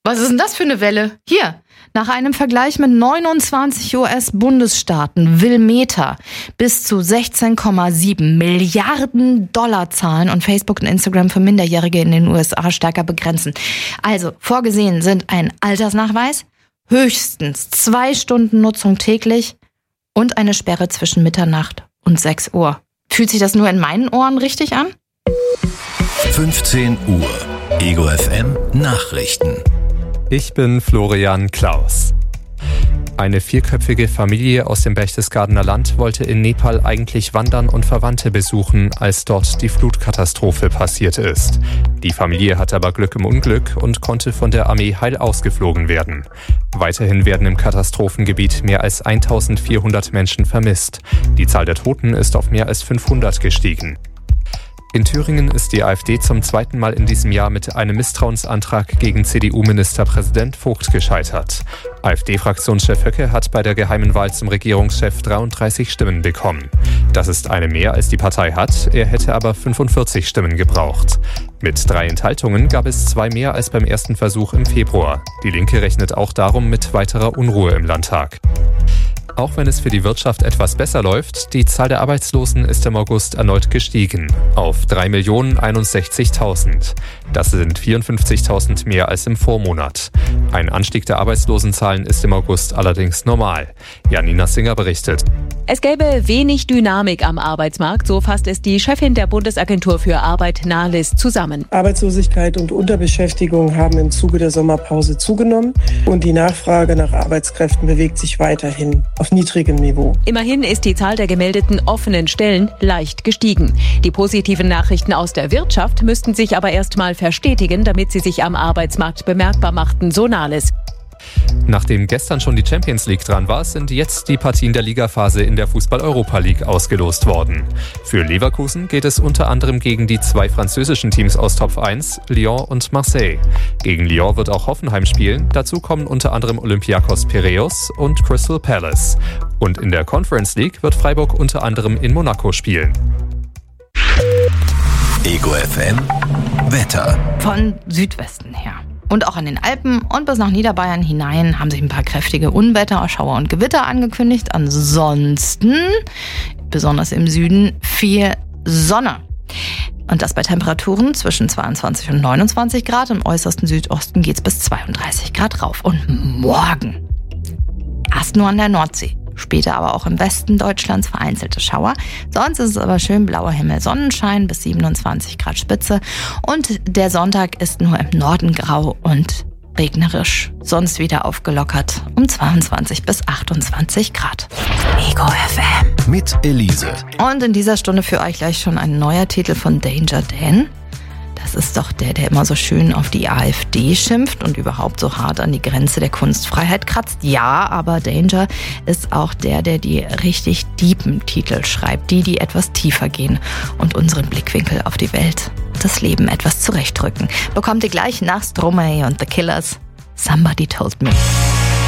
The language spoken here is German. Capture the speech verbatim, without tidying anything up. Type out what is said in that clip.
Was ist denn das für eine Welle? Hier, nach einem Vergleich mit neunundzwanzig U S-Bundesstaaten will Meta bis zu sechzehn Komma sieben Milliarden Dollar zahlen und Facebook und Instagram für Minderjährige in den U S A stärker begrenzen. Also vorgesehen sind ein Altersnachweis, höchstens zwei Stunden Nutzung täglich und eine Sperre zwischen Mitternacht und sechs Uhr. Fühlt sich das nur in meinen Ohren richtig an? fünfzehn Uhr. Ego F M Nachrichten. Ich bin Florian Klaus. Eine vierköpfige Familie aus dem Berchtesgadener Land wollte in Nepal eigentlich wandern und Verwandte besuchen, als dort die Flutkatastrophe passiert ist. Die Familie hatte aber Glück im Unglück und konnte von der Armee heil ausgeflogen werden. Weiterhin werden im Katastrophengebiet mehr als eintausendvierhundert Menschen vermisst. Die Zahl der Toten ist auf mehr als fünfhundert gestiegen. In Thüringen ist die AfD zum zweiten Mal in diesem Jahr mit einem Misstrauensantrag gegen C D U-Ministerpräsident Vogt gescheitert. AfD-Fraktionschef Höcke hat bei der geheimen Wahl zum Regierungschef dreiunddreißig Stimmen bekommen. Das ist eine mehr, als die Partei hat, er hätte aber fünfundvierzig Stimmen gebraucht. Mit drei Enthaltungen gab es zwei mehr als beim ersten Versuch im Februar. Die Linke rechnet auch darum mit weiterer Unruhe im Landtag. Auch wenn es für die Wirtschaft etwas besser läuft, die Zahl der Arbeitslosen ist im August erneut gestiegen auf drei Millionen einundsechzigtausend. Das sind vierundfünfzigtausend mehr als im Vormonat. Ein Anstieg der Arbeitslosenzahlen ist im August allerdings normal. Janina Singer berichtet. Es gäbe wenig Dynamik am Arbeitsmarkt, so fasst es die Chefin der Bundesagentur für Arbeit Nahles zusammen. Arbeitslosigkeit und Unterbeschäftigung haben im Zuge der Sommerpause zugenommen und die Nachfrage nach Arbeitskräften bewegt sich weiterhin auf niedrigem Niveau. Immerhin ist die Zahl der gemeldeten offenen Stellen leicht gestiegen. Die positiven Nachrichten aus der Wirtschaft müssten sich aber erst mal verstetigen, damit sie sich am Arbeitsmarkt bemerkbar machten, so Nahles. Nachdem gestern schon die Champions League dran war, sind jetzt die Partien der Ligaphase in der Fußball-Europa League ausgelost worden. Für Leverkusen geht es unter anderem gegen die zwei französischen Teams aus Top eins, Lyon und Marseille. Gegen Lyon wird auch Hoffenheim spielen, dazu kommen unter anderem Olympiakos Piräus und Crystal Palace. Und in der Conference League wird Freiburg unter anderem in Monaco spielen. Ego F M Wetter. Von Südwesten her. Und auch an den Alpen und bis nach Niederbayern hinein haben sich ein paar kräftige Unwetter, Schauer und Gewitter angekündigt. Ansonsten, besonders im Süden, viel Sonne. Und das bei Temperaturen zwischen zweiundzwanzig und neunundzwanzig Grad. Im äußersten Südosten geht es bis zweiunddreißig Grad rauf. Und morgen erst nur an der Nordsee. Später aber auch im Westen Deutschlands vereinzelte Schauer. Sonst ist es aber schön blauer Himmel, Sonnenschein bis siebenundzwanzig Grad Spitze. Und der Sonntag ist nur im Norden grau und regnerisch. Sonst wieder aufgelockert um zweiundzwanzig bis achtundzwanzig Grad. Ego F M. Mit Elise. Und in dieser Stunde für euch gleich schon ein neuer Titel von Danger Dan. Das ist doch der, der immer so schön auf die AfD schimpft und überhaupt so hart an die Grenze der Kunstfreiheit kratzt. Ja, aber Danger ist auch der, der die richtig deepen Titel schreibt. Die, die etwas tiefer gehen und unseren Blickwinkel auf die Welt, das Leben etwas zurechtrücken. Bekommt ihr gleich nach Stromae und The Killers. Somebody Told Me.